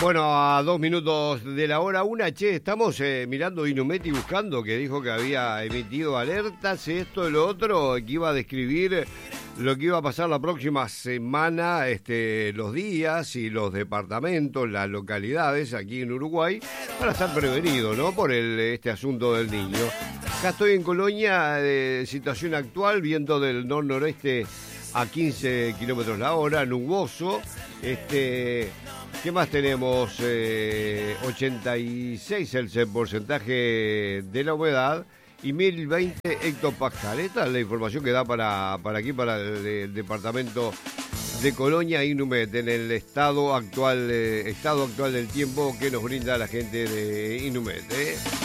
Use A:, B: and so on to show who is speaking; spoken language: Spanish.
A: Bueno, a 2 minutos de la hora una, estamos mirando Inumet y buscando, que dijo que había emitido alertas, esto y lo otro, que iba a describir lo que iba a pasar la próxima semana, los días y los departamentos, las localidades aquí en Uruguay, para estar prevenidos, ¿no? Por este asunto del niño. Acá estoy en Colonia, situación actual, viento del nor-noreste a 15 kilómetros la hora, nuboso. ¿Qué más tenemos? 86 el porcentaje de la humedad y 1020 hectopascal. Esta es la información que da para aquí, para el departamento de Colonia Inumet, en el estado actual del tiempo que nos brinda la gente de Inumet.